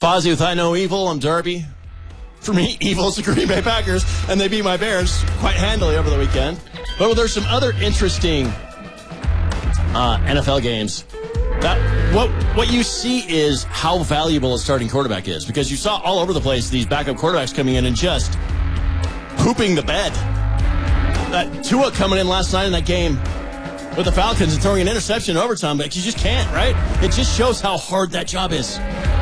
Fozzie with I Know Evil. I'm Darby. For me, evil's the Green Bay Packers, and they beat my Bears quite handily over the weekend. But there's some other interesting NFL games. What you see is how valuable a starting quarterback is, because you saw all over the place these backup quarterbacks coming in and just pooping the bed. That Tua coming in last night in that game with the Falcons and throwing an interception in overtime, but you just can't, right? It just shows how hard that job is.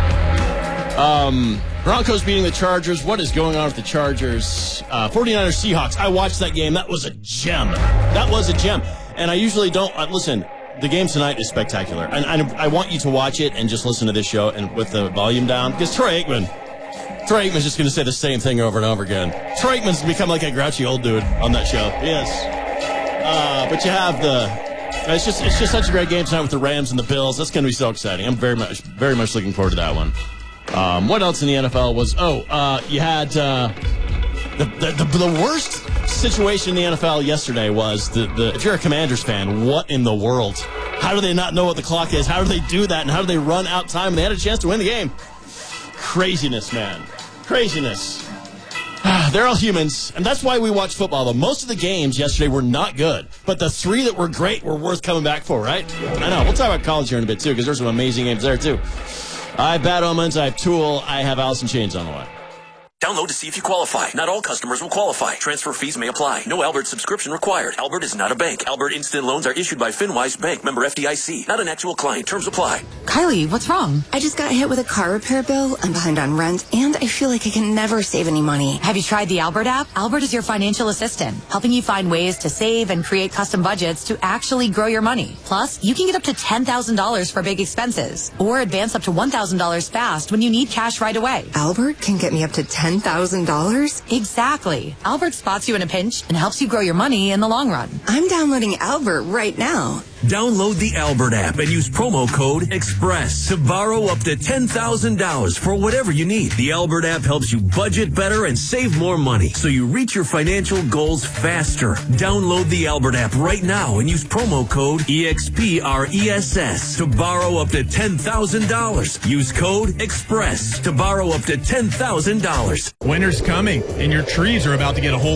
Broncos beating the Chargers. What is going on with the Chargers? 49ers Seahawks. I watched that game. That was a gem. And I usually don't listen. The game tonight is spectacular, and I want you to watch it and just listen to this show and with the volume down, because Troy Aikman's just going to say the same thing over and over again. Troy Aikman's become like a grouchy old dude on that show. Yes. But you have it's just such a great game tonight with the Rams and the Bills. That's going to be so exciting. I'm very much looking forward to that one. What else in the NFL was? You had the worst situation in the NFL yesterday was if you're a Commanders fan, what in the world? How do they not know what the clock is? How do they do that? And how do they run out time? They had a chance to win the game. Craziness, man. Craziness. They're all humans, and that's why we watch football. Though most of the games yesterday were not good, but the three that were great were worth coming back for, right? I know. We'll talk about college here in a bit, too, because there's some amazing games there, too. I have Bad Omens, I have Tool, I have Alice in Chains on the way. Download to see if you qualify. Not all customers will qualify. Transfer fees may apply. No Albert subscription required. Albert is not a bank. Albert Instant Loans are issued by FinWise Bank, member FDIC. Not an actual client. Terms apply. Kylie, what's wrong? I just got hit with a car repair bill. I'm behind on rent, and I feel like I can never save any money. Have you tried the Albert app? Albert is your financial assistant, helping you find ways to save and create custom budgets to actually grow your money. Plus, you can get up to $10,000 for big expenses, or advance up to $1,000 fast when you need cash right away. Albert can get me up to $10,000? Exactly. Albert spots you in a pinch and helps you grow your money in the long run. I'm downloading Albert right now. Download the Albert app and use promo code EXPRESS to borrow up to $10,000 for whatever you need. The Albert app helps you budget better and save more money, so you reach your financial goals faster. Download the Albert app right now and use promo code EXPRESS to borrow up to $10,000. Use code EXPRESS to borrow up to $10,000. Winter's coming, and your trees are about to get a whole